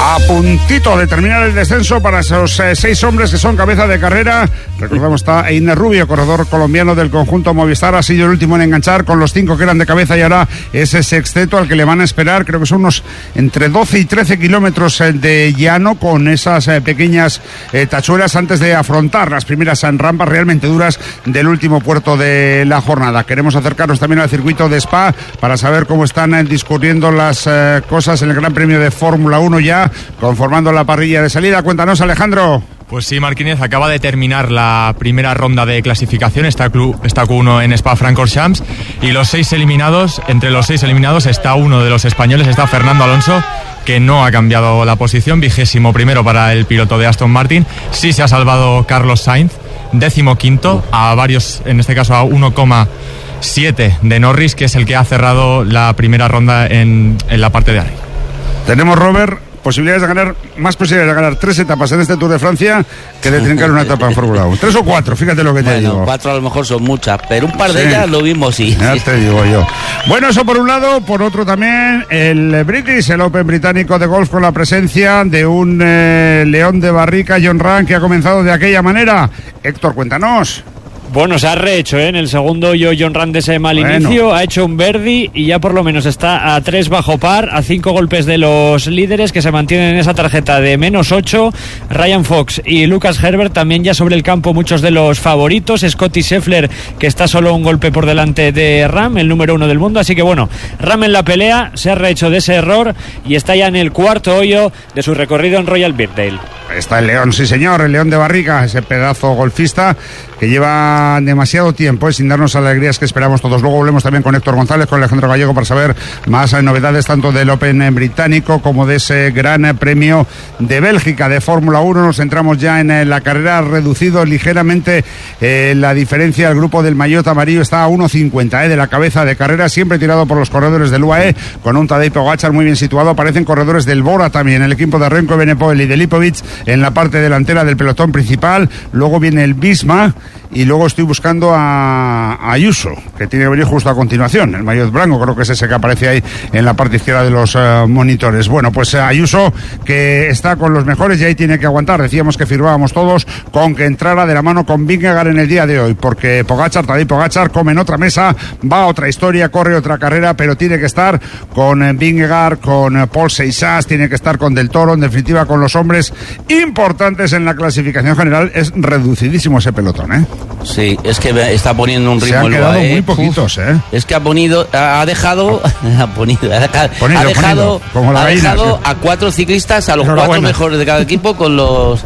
A puntito de terminar el descenso para esos 6 hombres que son cabeza de carrera. Recordamos, está Einer Rubio, corredor colombiano del conjunto Movistar. Ha sido el último en enganchar con los 5 que eran de cabeza y ahora ese sexteto al que le van a esperar. Creo que son unos entre 12 y 13 kilómetros de llano con esas pequeñas tachuelas antes de afrontar las primeras rampas realmente duras del último puerto de la jornada. Queremos acercarnos también al circuito de Spa para saber cómo están discurriendo las cosas en el Gran Premio de Fórmula 1 ya conformando la parrilla de salida. Cuéntanos, Alejandro. Pues sí, Marquínez, acaba de terminar la primera ronda de clasificación, está Q1 en Spa-Francorchamps, y los 6 eliminados, entre los 6 eliminados está uno de los españoles, está Fernando Alonso, que no ha cambiado la posición, 21º para el piloto de Aston Martin. Sí se ha salvado Carlos Sainz, 15º, a varios, en este caso a 1,7 de Norris, que es el que ha cerrado la primera ronda en la parte de arriba. Tenemos, Robert, más posibilidades de ganar 3 etapas en este Tour de Francia que de trincar una etapa en Fórmula 1. 3 o 4, fíjate lo que te digo. 4 a lo mejor son muchas, pero un par de ellas lo mismo sí. Ya te digo yo. Bueno, eso por un lado. Por otro también el British, el Open británico de golf, con la presencia de un león de barrica, Jon Rahm, que ha comenzado de aquella manera. Héctor, cuéntanos. Bueno, se ha rehecho, en el segundo Jon Rahm de ese mal inicio, ha hecho un birdie y ya por lo menos está a 3 bajo par, a 5 golpes de los líderes que se mantienen en esa tarjeta de -8. Ryan Fox y Lucas Herbert también ya sobre el campo, muchos de los favoritos. Scottie Scheffler, que está solo un golpe por delante de Rahm, el número 1 del mundo. Así que bueno, Rahm en la pelea, se ha rehecho de ese error y está ya en el cuarto hoyo de su recorrido en Royal Birkdale. Está el león, sí señor, el león de barrica, ese pedazo golfista que lleva demasiado tiempo sin darnos alegrías que esperamos todos. Luego volvemos también con Héctor González, con Alejandro Gallego, para saber más novedades tanto del Open británico como de ese Gran Premio de Bélgica de Fórmula 1. Nos centramos ya en la carrera, reducido ligeramente la diferencia. El grupo del maillot amarillo está a 1.50 de la cabeza de carrera, siempre tirado por los corredores del UAE, con un Tadej Pogačar muy bien situado. Aparecen corredores del Bora también, el equipo de Remco Evenepoel y de Lipovic en la parte delantera del pelotón principal. Luego viene el Visma y luego estoy buscando a Ayuso, que tiene que venir justo a continuación, el maillot blanco, creo que es ese que aparece ahí en la parte izquierda de los monitores. Bueno, pues Ayuso, que está con los mejores y ahí tiene que aguantar. Decíamos que firmábamos todos con que entrara de la mano con Vingegaard en el día de hoy, porque Tadej Pogačar come en otra mesa, va a otra historia, corre otra carrera, pero tiene que estar con Vingegaard, con Paul Seixas, tiene que estar con Del Toro, en definitiva con los hombres importantes en la clasificación general. Es reducidísimo ese pelotón, Sí, es que está poniendo un ritmo. Se han quedado muy poquitos, Es que ha dejado a 4 ciclistas, a los 4 mejores de cada equipo, con los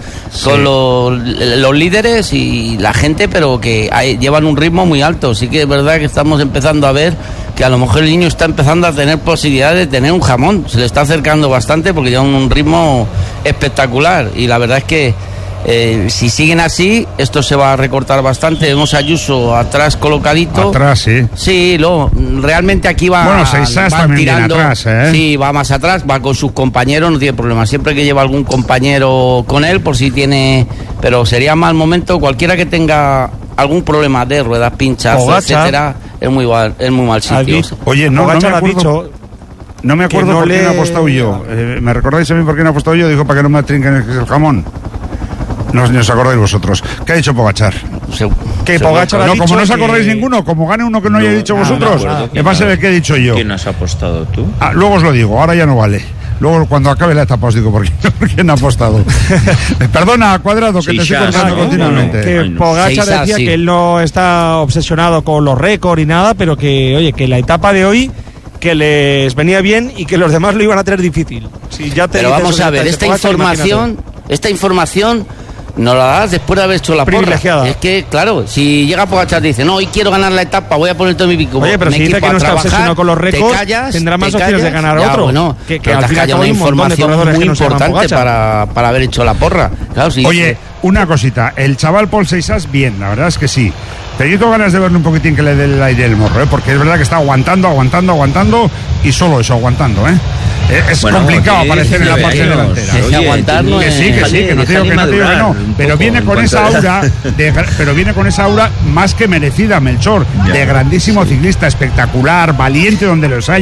líderes y la gente, pero que llevan un ritmo muy alto. Sí que es verdad que estamos empezando a ver que a lo mejor el niño está empezando a tener posibilidad de tener un jamón. Se le está acercando bastante porque llevan un ritmo espectacular y la verdad es que si siguen así, esto se va a recortar bastante. Vemos a Ayuso atrás colocadito. Atrás, sí. Sí, realmente aquí va. Bueno, Seixas también tirando, viene atrás, Sí, va más atrás, va con sus compañeros, no tiene problema. Siempre que lleva algún compañero con él, por si tiene. Pero sería mal momento, cualquiera que tenga algún problema de ruedas, pinchas, etcétera, es muy mal sitio. Oye, no me acuerdo. No me acuerdo por quién he apostado yo. ¿Me recordáis a mí por quién he apostado yo? Dijo para que no me trinquen el jamón. No os acordáis vosotros. ¿Qué ha dicho Pogačar? Que Pogačar no, como no os acordáis ninguno, como gane uno que no haya dicho vosotros, me pasa el que he dicho yo. ¿Quién has apostado tú? Luego os lo digo, ahora ya no vale. Luego cuando acabe la etapa os digo por quién ha apostado. Perdona, Cuadrado, que te estoy cortando continuamente. Que Pogačar decía que él no está obsesionado con los récords y nada, pero que, oye, que la etapa de hoy que les venía bien y que los demás lo iban a tener difícil. Pero vamos a ver, esta información nos la das después de haber hecho la porra. Es que, claro, si llega Pogačar y dice, no, hoy quiero ganar la etapa, voy a poner todo mi pico. Oye, pero si dice que no está obsesionado con los récords, tendrá más opciones de ganar otro. Bueno, que al final hay una información muy importante para haber hecho la porra. Claro, sí. Oye, una cosita, el chaval Paul Seixas, bien, la verdad es que sí. Pero yo tengo ganas de verle un poquitín que le dé el aire del morro, porque es verdad que está aguantando y solo eso, aguantando, Es complicado aparecer en la parte delantera. Oye, aguantar no es... Que no digo que no. Pero viene con esa aura, más que merecida, Melchor, de grandísimo ciclista, espectacular, valiente donde los haya.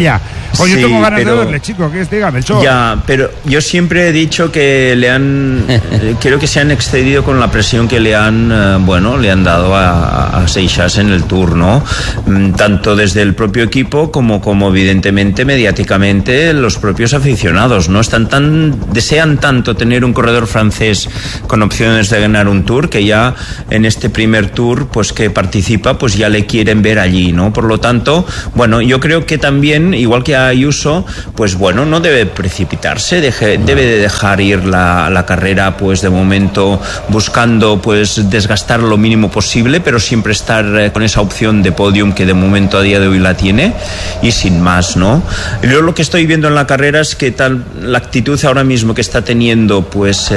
Pues yo tengo ganas de verle, chico, que diga Melchor. Ya, pero yo siempre he dicho que creo que se han excedido con la presión que le han dado a Seixas en el Tour, ¿no? Tanto desde el propio equipo como evidentemente mediáticamente los propios aficionados, ¿no? Desean tanto tener un corredor francés con opciones de ganar un Tour, que ya en este primer Tour pues que participa, pues ya le quieren ver allí, ¿no? Por lo tanto, bueno, yo creo que también, igual que a Ayuso, pues bueno, no debe precipitarse, debe de dejar ir la carrera, pues de momento buscando pues desgastar lo mínimo posible, pero siempre estar con esa opción de podium que de momento a día de hoy la tiene, y sin más, ¿no? Yo lo que estoy viendo en la carrera es que la actitud ahora mismo que está teniendo pues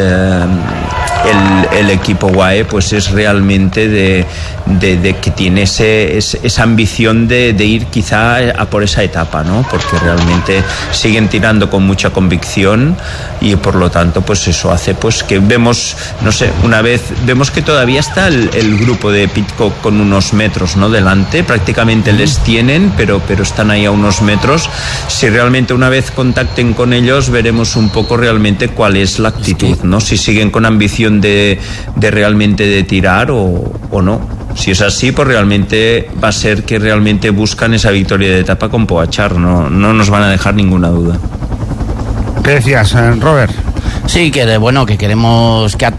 el equipo UAE, pues es realmente de que tiene esa ambición de ir quizá a por esa etapa, ¿no? Porque realmente siguen tirando con mucha convicción, y por lo tanto pues eso hace pues que vemos, no sé, una vez vemos que todavía está el grupo de Pidcock con unos metros, ¿no? Delante, prácticamente les tienen, pero están ahí a unos metros. Si realmente una vez contacten con ellos, veremos un poco realmente cuál es la actitud, ¿no? Si siguen con ambición de realmente de tirar o no. Si es así, pues realmente va a ser que realmente buscan esa victoria de etapa con Pogačar, no nos van a dejar ninguna duda. ¿Qué decías, Robert? Sí, que queremos que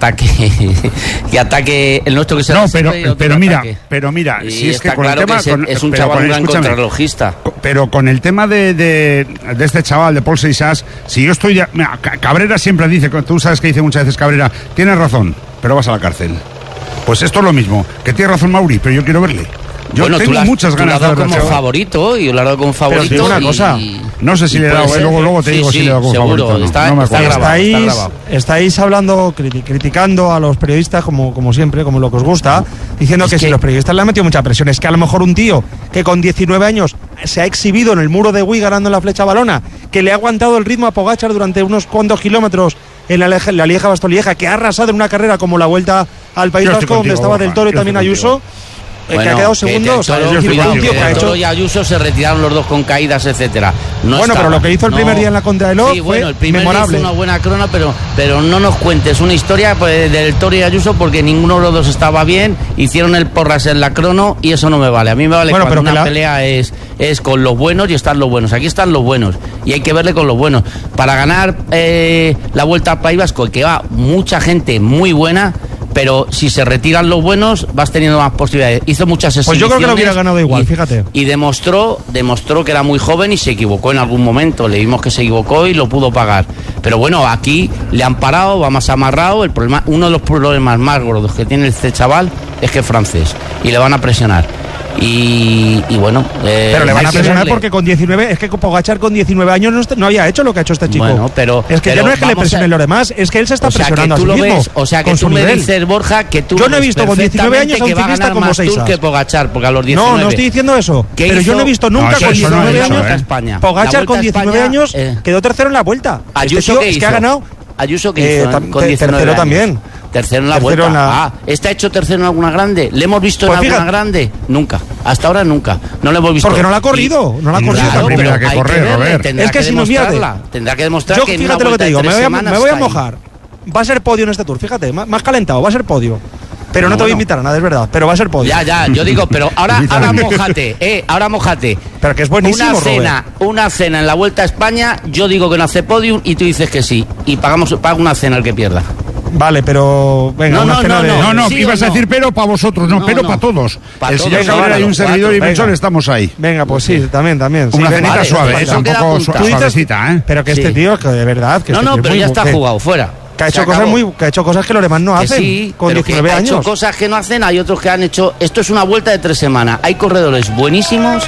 ataque el nuestro, que se no, pero mira, si es que con claro el tema es un chaval un gran contrarrelojista. Pero con el tema de este chaval de Paul Seixas, si yo estoy Cabrera siempre dice, tú sabes que dice muchas veces Cabrera, tienes razón, pero vas a la cárcel. Pues esto es lo mismo, que tiene razón Mauri, pero yo quiero verle. Yo tengo muchas ganas de verle. Como favorito, y yo lo he dado como favorito. Pero una cosa, no sé si le he dado, luego te digo si le he dado como seguro, favorito. No me acuerdo. Estáis hablando, criticando a los periodistas como siempre, como lo que os gusta, diciendo que si los periodistas le han metido mucha presión. Es que a lo mejor un tío que con 19 años se ha exhibido en el muro de Huy ganando en la Flecha Valona, que le ha aguantado el ritmo a Pogačar durante unos cuantos kilómetros en la Lieja-Bastogne-Lieja, que ha arrasado en una carrera como la Vuelta al País Vasco, donde estaba Del Toro y también Ayuso, que ha quedado segundo. Toro y Ayuso se retiraron los dos con caídas, etcétera. Pero lo que hizo el primer día en la Contrarreloj fue el primer memorable. Hizo una buena crona, pero no nos cuentes una historia pues, del Toro y Ayuso, porque ninguno de los dos estaba bien, hicieron el porras en la crono, y eso no me vale. A mí me vale cuando una pelea es con los buenos, y están los buenos. Aquí están los buenos, y hay que verle con los buenos. Para ganar la Vuelta al País Vasco, que va mucha gente muy buena, pero si se retiran los buenos vas teniendo más posibilidades. Hizo muchas exhibiciones. Pues yo creo que lo hubiera ganado igual, fíjate. Y demostró que era muy joven y se equivocó en algún momento. Le vimos que se equivocó y lo pudo pagar. Pero bueno, aquí le han parado, va más amarrado. Uno de los problemas más gordos que tiene este chaval es que es francés y le van a presionar. Y bueno, pero le van a presionar porque con 19, es que Pogačar con 19 años no había hecho lo que ha hecho este chico. Bueno, pero es que ya no es que le presionen los demás, es que él se está presionando a sí mismo. O sea que tú me dices, Borja, que tú yo no he visto con 19 años a un ciclista como Seixas que Pogačar, porque a los 19. No estoy diciendo eso, pero yo no he visto nunca con 19 años Pogačar con 19 años quedó tercero en la Vuelta. Ayuso es que ha ganado. Ayuso que hizo con 19 tercero años. También. Tercero en la Vuelta. ¿Está hecho tercero en alguna grande? ¿Le hemos visto en alguna grande? Nunca. Hasta ahora nunca. No le hemos visto. Porque no la ha corrido. No la ha corrido. Claro, primera que correr, Robert. Es que si no pierde. Tendrá que demostrar yo, que fíjate lo que te digo. Me voy a mojar. Va a ser podio en este Tour. Fíjate, más calentado. Va a ser podio. Pero no te voy a invitar a nada, es verdad. Pero va a ser podio. Ya. Yo digo, pero ahora mójate. Ahora mójate. Pero que es buenísimo, una cena en la Vuelta a España. Yo digo que no hace podium y tú dices que sí. Y paga una cena al que pierda. Vale, pero venga, no, ¿sí ibas a decir pero para vosotros? No, pero para todos. El señor Cabrera y un servidor y Melchor estamos ahí. Venga, pues sí, también. Una cenita suave, tampoco suavecita, ¿eh? Pero que este tío, que de verdad... que pero ya está jugado, fuera. Que ha hecho cosas que los demás no hacen. Sí, con 19 años. Ha hecho cosas que no hacen, hay otros que han hecho... Esto es una vuelta de 3 semanas. Hay corredores buenísimos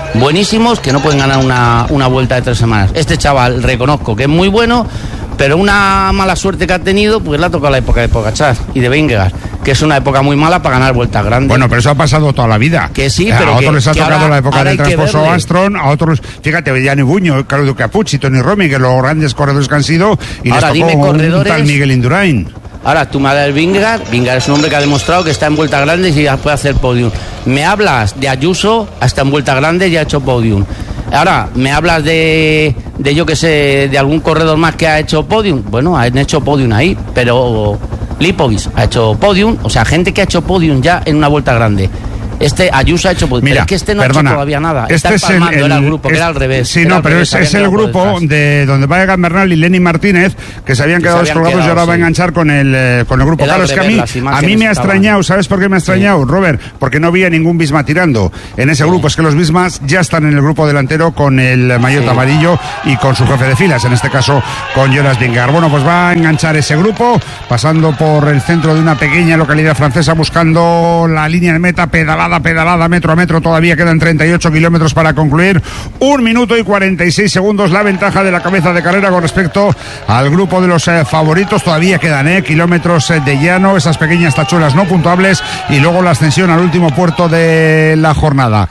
que no pueden ganar una vuelta de 3 semanas. Este chaval, reconozco que es muy bueno, pero una mala suerte que ha tenido, pues le ha tocado la época de Pogačar y de Vingegaard, que es una época muy mala para ganar vueltas grandes. Bueno, pero eso ha pasado toda la vida. Que sí, pero a otros les ha tocado ahora, la época del Transposo Astron, a otros, fíjate, Gianni Buño, Claudio Capucci, Tony Romy, que los grandes corredores que han sido, y ahora, les tocó un tal Miguel Indurain. Ahora, tú me hablas del Vingegaard es un hombre que ha demostrado que está en vueltas grandes y ya puede hacer podium. Me hablas de Ayuso, hasta en vueltas grandes y ha hecho podium. Ahora, me hablas de yo que sé, de algún corredor más que ha hecho podium. Bueno, han hecho podium ahí, pero Lipovic ha hecho podium, o sea, gente que ha hecho podium ya en una vuelta grande. Ayuso ha hecho podium, pero es que no ha hecho todavía nada. Está empalmando, era el grupo, que era al revés. Sí, no, pero es el grupo de donde va Egan Bernal y Lenny Martínez, que se habían quedado descolgados y ahora va a enganchar con el grupo. Claro, es que a mí me ha extrañado, ¿sabes por qué me ha extrañado, Robert? Porque no había ningún Visma tirando en ese grupo. Es que los Vismas ya están en el grupo delantero con el maillot amarillo y con su jefe de filas, en este caso con Jonas Vingegaard. Bueno, pues va a enganchar ese grupo, pasando por el centro de una pequeña localidad francesa, buscando la línea de meta, pedalada metro a metro. Todavía quedan 38 kilómetros para concluir. 1 minuto y 46 segundos la ventaja de la cabeza de carrera con respecto al grupo de los favoritos. Todavía quedan kilómetros de llano, esas pequeñas tachuelas no puntuables y luego la ascensión al último puerto de la jornada.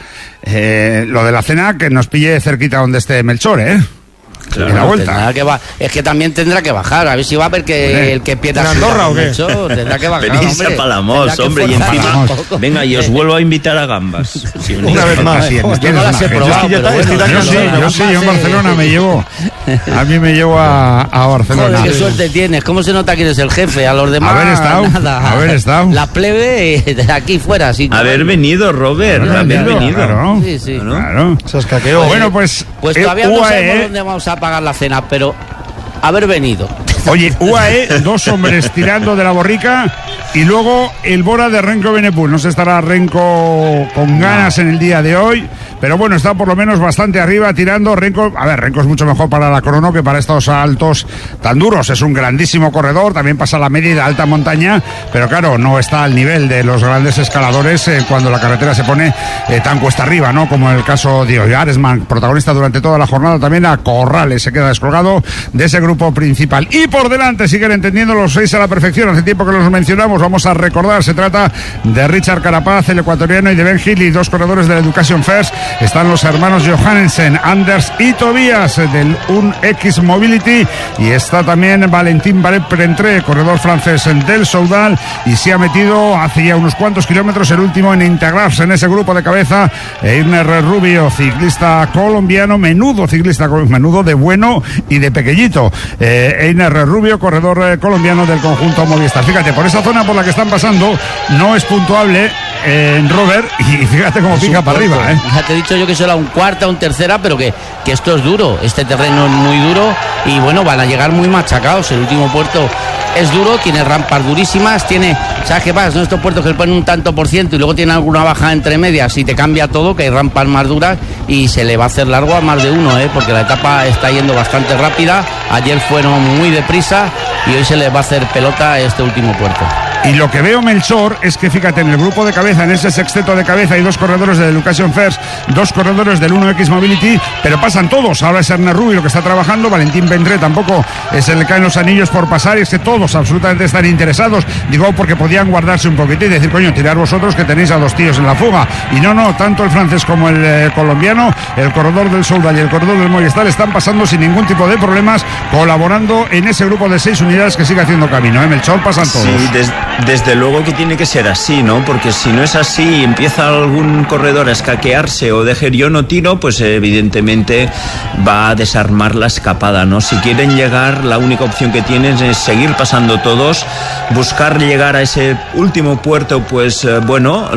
Lo de la cena, que nos pille cerquita donde esté Melchor, Claro, en la vuelta. Es que también tendrá que bajar, a ver si va a ver que el que pierda Andorra o qué. Tendrá que bajar. Venís a Palamos, hombre, y encima venga, y os vuelvo a invitar a gambas. Una vez más. Yo no las he probado. Yo sí, yo en Barcelona me llevo. A mí me llevo a Barcelona. Joder, qué suerte tienes. ¿Cómo se nota que eres el jefe? A los demás nada. Haber estado. La plebe de aquí fuera, sí. Haber venido, Robert. Haber venido. Claro. Sí. Claro. Se escaqueó. Bueno, pues todavía no sabemos dónde vamos a pagar la cena, pero haber venido. Oye, UAE, 2 hombres tirando de la borrica y luego el Bora de Renko Benepul. No se estará Renko con ganas en el día de hoy, pero bueno, está por lo menos bastante arriba tirando. Renko es mucho mejor para la crono que para estos saltos tan duros. Es un grandísimo corredor, también pasa la media y la alta montaña, pero claro, no está al nivel de los grandes escaladores cuando la carretera se pone tan cuesta arriba, ¿no? Como en el caso de Aresman, protagonista durante toda la jornada. También a Corrales se queda descolgado de ese grupo principal. Y por delante siguen entendiendo los 6 a la perfección. Hace tiempo que los mencionamos, vamos a recordar. Se trata de Richard Carapaz, el ecuatoriano, y de Ben Hill, y 2 corredores de la Education First. Están los hermanos Johannesen, Anders y Tobias del UNX Mobility, y está también Valentín Barret-Prentré, corredor francés del Soudal, y se ha metido hace ya unos cuantos kilómetros el último en integrarse en ese grupo de cabeza, Einer Rubio, ciclista colombiano, menudo de bueno y de pequeñito. Einer Rubio, corredor colombiano del conjunto Movistar. Fíjate, por esa zona por la que están pasando no es puntuable Robert, y fíjate cómo pica para arriba. Ya te he dicho yo que será un cuarta, un tercera, pero que esto es duro, este terreno es muy duro y bueno, van a llegar muy machacados. El último puerto es duro, tiene rampas durísimas, ¿sabes qué pasa? Son estos puertos que le ponen un tanto por ciento y luego tiene alguna baja entre medias y te cambia todo, que hay rampas más duras y se le va a hacer largo a más de uno, porque la etapa está yendo bastante rápida. Ayer fueron muy deprisa y hoy se les va a hacer pelota a este último puerto. Y lo que veo, Melchor, es que fíjate, en el grupo de cabeza, en ese sexteto de cabeza, hay 2 corredores de Education First, 2 corredores del 1X Mobility, pero pasan todos. Ahora es Einer Rubio lo que está trabajando, Valentín Vendré tampoco se le caen los anillos por pasar, y es que todos absolutamente están interesados. Digo, porque podían guardarse un poquitín y decir, coño, tirar vosotros que tenéis a 2 tíos en la fuga. Y no, tanto el francés como el colombiano, el corredor del Soudal y el corredor del Movistar están pasando sin ningún tipo de problemas, colaborando en ese grupo de 6 unidades que sigue haciendo camino. Melchor, pasan todos. Sí, desde luego que tiene que ser así, ¿no? Porque si no es así y empieza algún corredor a escaquearse o dejar yo no tiro, pues evidentemente va a desarmar la escapada, ¿no? Si quieren llegar, la única opción que tienen es seguir pasando todos, buscar llegar a ese último puerto, pues bueno,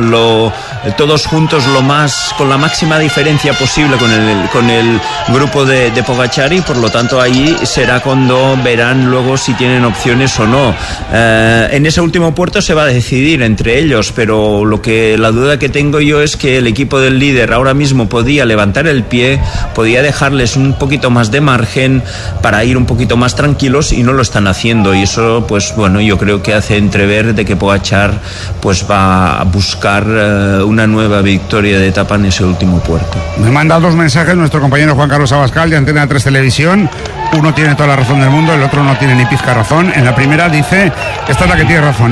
todos juntos con la máxima diferencia posible con el grupo de Pogačar, y por lo tanto ahí será cuando verán luego si tienen opciones o no. En ese último puerto se va a decidir entre ellos, pero la duda que tengo yo es que el equipo del líder ahora mismo podía levantar el pie, podía dejarles un poquito más de margen para ir un poquito más tranquilos, y no lo están haciendo, y eso pues bueno, yo creo que hace entrever de que Pogačar pues va a buscar una nueva victoria de etapa en ese último puerto. Me manda 2 mensajes nuestro compañero Juan Carlos Abascal de Antena 3 Televisión. Uno tiene toda la razón del mundo, el otro no tiene ni pizca razón. En la primera dice, esta es la que tiene razón,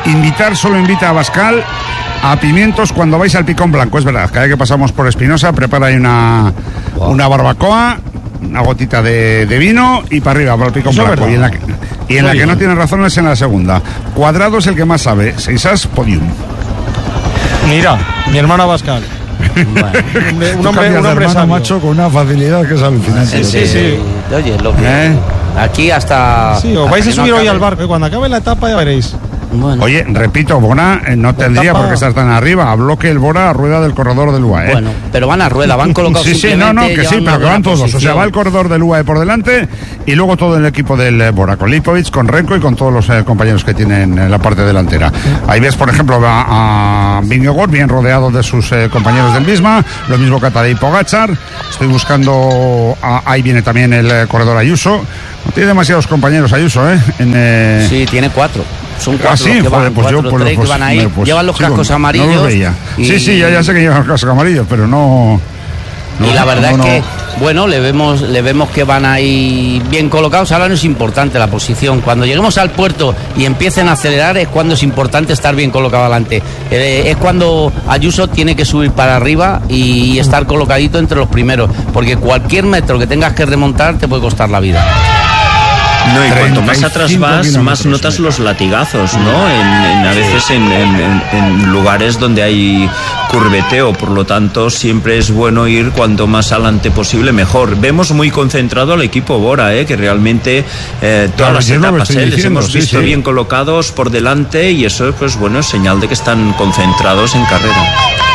solo invita a Abascal a Pimientos cuando vais al Picón Blanco. Es verdad, cada vez que pasamos por Espinosa prepara ahí una barbacoa, una gotita de vino y para arriba, para el Picón Blanco. Y en la que no tiene razón es en la segunda. Cuadrado es el que más sabe. 6 as, podium. Mira, mi hermano Abascal. Un Tú hombre cambias de hermano, sabio. macho, con una facilidad que es alucinante. Sí. Oye, lo que... Aquí hasta... Sí, os hasta vais a que no subir hoy acabe. al barco y cuando acabe la etapa ya veréis. Bueno. Oye, repito, Bora no tendría por qué estar tan arriba. Habló que el Bora a rueda del corredor del UAE. Bueno, pero van a rueda, van colocados Sí, simplemente, que sí, llevan pero una que van buena todos. O sea, posición. va el corredor del UAE por delante y luego todo el equipo del Bora, con Lipovic, con Renko y con todos los compañeros que tienen en la parte delantera. Ahí ves, por ejemplo, va a Vingegaard bien rodeado de sus compañeros del Visma, lo mismo que a Tadej Pogačar. Estoy buscando, ahí viene también el corredor Ayuso. No tiene demasiados compañeros Ayuso, ¿eh? Sí, tiene 4. Son 4 sí, los que joder, van, pues 4 3 que van ahí. Llevan los cascos amarillos. No los veía. y- Sí, ya sé que llevan los cascos amarillos, pero no... Y la verdad no, es que, bueno, le vemos que van ahí bien colocados. Ahora no es importante la posición. Cuando lleguemos al puerto y empiecen a acelerar es cuando es importante estar bien colocado adelante. Es cuando Ayuso tiene que subir para arriba y estar colocadito entre los primeros. Porque cualquier metro que tengas que remontar te puede costar la vida. No, y cuanto más 35 atrás vas, más kilómetros, notas los latigazos, ¿no? A veces en lugares donde hay curveteo, por lo tanto siempre es bueno ir cuanto más adelante posible mejor. Vemos muy concentrado al equipo Bora, que realmente todas Claro, las yo lo etapas estoy les diciendo, hemos sí, visto sí. bien colocados por delante y eso pues bueno es señal de que están concentrados en carrera.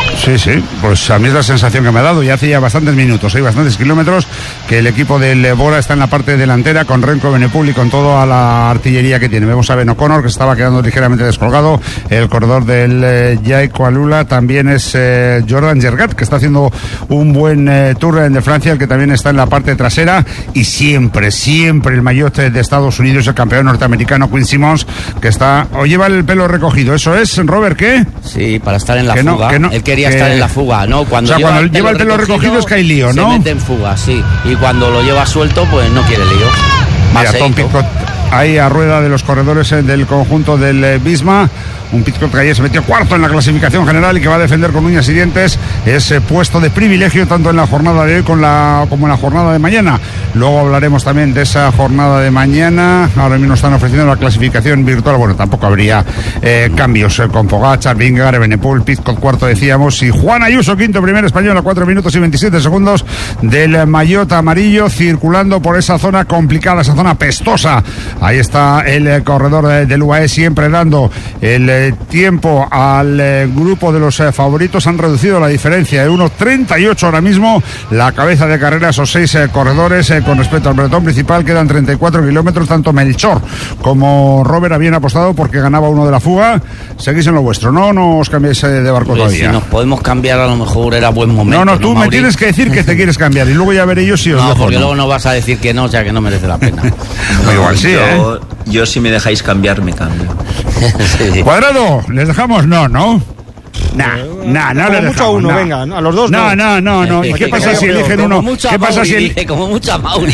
Sí, pues a mí es la sensación que me ha dado. Y hace ya bastantes minutos, hay bastantes kilómetros que el equipo del Bora está en la parte delantera con Renko, Benepul y con toda la artillería que tiene. Vemos a Ben O'Connor que se estaba quedando ligeramente descolgado. El corredor del Jaico Alula también es Jordan Gergat, que está haciendo un buen Tour de Francia, el que también está en la parte trasera. Y siempre el maillot de Estados Unidos, el campeón norteamericano Quinn Simmons, que está o lleva el pelo recogido. ¿Eso es, Robert, qué? Sí, para estar en la Que no, fuga. que no, Él quería que- estar en la fuga, ¿no? Cuando O sea, cuando lleva el pelo recogido es que hay lío, ¿no? Se mete en fuga, sí. Y cuando lo lleva suelto, pues no quiere lío. Mira, Tom Paseíto. Pidcock ahí a rueda de los corredores del conjunto del Visma. Un Pidcock que ayer se metió cuarto en la clasificación general y que va a defender con uñas y dientes ese puesto de privilegio tanto en la jornada de hoy como en la jornada de mañana. Luego hablaremos también de esa jornada de mañana. Ahora mismo están ofreciendo la clasificación virtual. Bueno, tampoco habría cambios con Pogačar, Vingegaard, Benepul, Pidcock cuarto decíamos y Juan Ayuso quinto, primer español a 4 minutos y 27 segundos del maillot amarillo circulando por esa zona complicada, esa zona pestosa. Ahí está el corredor del UAE siempre dando el tiempo al grupo de los favoritos. Han reducido la diferencia de 1.38 ahora mismo la cabeza de carrera, esos 6 corredores con respecto al pelotón principal. Quedan 34 kilómetros. Tanto Melchor como Robert habían apostado porque ganaba uno de la fuga. Seguís en lo vuestro, no os cambiéis de barco Hombre, todavía. si nos podemos cambiar, a lo mejor era buen momento. No, tú me Mauri? tienes que decir que te quieres cambiar y luego ya veré yo si os No, dejo. porque ¿no? luego no vas a decir que no, o sea que no merece la pena. Pues igual sí, Yo si me dejáis cambiar me cambio. Sí. Cuadrado, ¿les dejamos? No le Como mucho a dejamos, uno, no. venga, a los dos No. ¿Y qué pasa si eligen uno? ¿Qué pasa si eligen? Como mucha Mauri.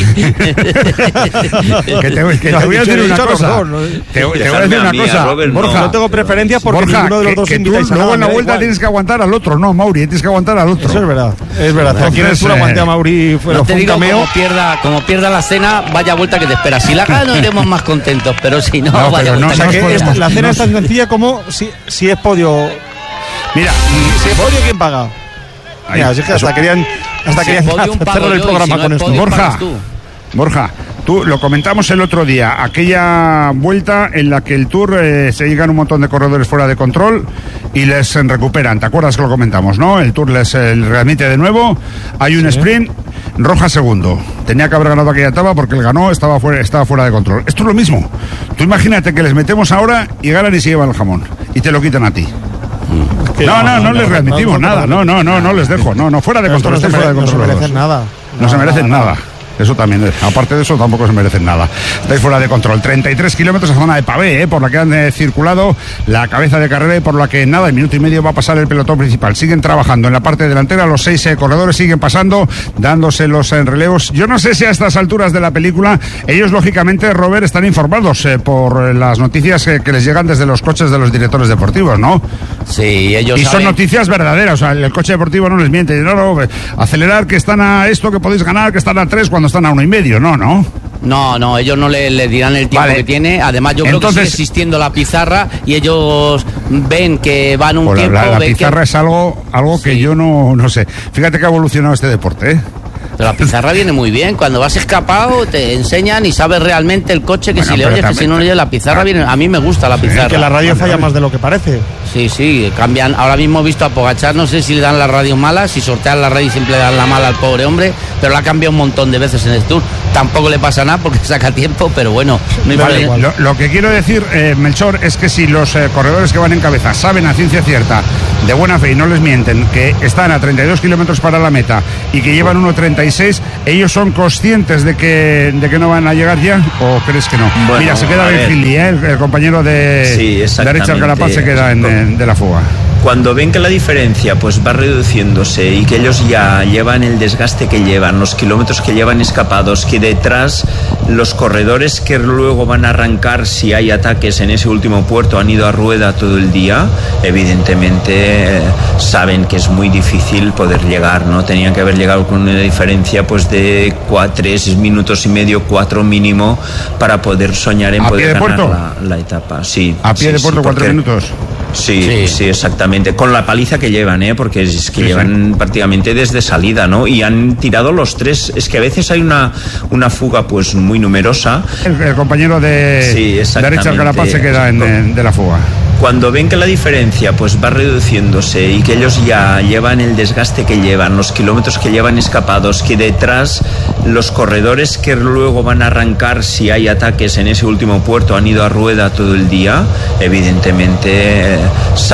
Que te voy a decir una cosa. Te voy a decir una cosa. Robert, Borja, No tengo preferencia porque Borja, ninguno de los dos que tú invitáis a luego nada, en la me da vuelta igual. tienes que aguantar al otro. No, Mauri, tienes que aguantar al otro. Eso es verdad. Al final tú lo aguanté a Mauri, fue No te un digo, cameo. como pierda la cena, vaya vuelta que te espera. Si la gana, iremos más contentos, pero si no, No, vaya pero no, O vuelta sea no que es que por- espera. la cena es tan sencilla como si es podio. Mira, Si es podio, ¿quién paga? Mira, es que hasta querían Si es podium, pago cerrar el yo, y programa si no con es esto. podium, Borja. pagas tú. Borja, tú lo comentamos el otro día, aquella vuelta en la que el Tour se llegan un montón de corredores fuera de control y les recuperan. ¿Te acuerdas que lo comentamos, no? El Tour les readmite de nuevo, hay un sprint, Roja segundo. Tenía que haber ganado aquella etapa porque el ganó, estaba fuera de control. Esto es lo mismo. Tú imagínate que les metemos ahora y ganan y se llevan el jamón y te lo quitan a ti. No les readmitimos nada. No les dejo. No, fuera de control. Están fuera de No se control. merecen nada. No se merecen nada. Eso también es. Aparte de eso, tampoco se merecen nada. Estáis fuera de control. 33 kilómetros a zona de pavé, por la que han circulado la cabeza de carrera y por la que nada, en minuto y medio va a pasar el pelotón principal. Siguen trabajando en la parte delantera. Los 6 corredores siguen pasando, dándose los relevos. Yo no sé si a estas alturas de la película, ellos, lógicamente, Robert, están informados por las noticias que les llegan desde los coches de los directores deportivos, ¿no? Sí, ellos Y son saben. noticias verdaderas, o sea, el coche deportivo no les miente. No, acelerar que están a esto, que podéis ganar, que están a 3 cuando están a 1,5. No. No, ellos no le dirán el tiempo que tiene. Además, yo creo que sigue existiendo la pizarra y ellos ven que van un tiempo. La pizarra es algo que yo no sé. Fíjate que ha evolucionado este deporte, ¿eh? Pero la pizarra viene muy bien. Cuando vas escapado te enseñan y sabes realmente el coche que si le oyes, que si no le oyes, la pizarra viene. A mí me gusta la pizarra. Que la radio falla más de lo que parece. Sí, cambian. Ahora mismo he visto a Pogačar, no sé si le dan la radio mala, si sortean la radio y siempre le dan la mala al pobre hombre, pero la ha cambiado un montón de veces en el Tour. Tampoco le pasa nada porque saca tiempo, pero bueno, no vale, lo que quiero decir, Melchor, es que si los corredores que van en cabeza saben a ciencia cierta, de buena fe y no les mienten, que están a 32 kilómetros para la meta y que llevan 1.36, ¿ellos son conscientes de que no van a llegar ya? ¿O crees que no? Bueno, mira, se queda Ben Finley, el compañero de Richard Carapaz se queda de la fuga. Cuando ven que la diferencia pues va reduciéndose y que ellos ya llevan el desgaste que llevan, los kilómetros que llevan escapados, que detrás los corredores que luego van a arrancar si hay ataques en ese último puerto han ido a rueda todo el día, evidentemente saben que es muy difícil poder llegar, ¿no? Tenían que haber llegado con una diferencia pues de 3 minutos y medio, 4 mínimo, para poder soñar en poder ganar la etapa. Sí, a pie de puerto, 4 minutos. Sí, exactamente. Con la paliza que llevan, porque es que llevan prácticamente desde salida, ¿no? Y han tirado los 3. Es que a veces hay una fuga pues muy numerosa. El compañero de Richard Carapaz se queda de la fuga. Cuando ven que la diferencia pues va reduciéndose y que ellos ya llevan el desgaste que llevan, los kilómetros que llevan escapados, que detrás los corredores que luego van a arrancar si hay ataques en ese último puerto han ido a rueda todo el día, evidentemente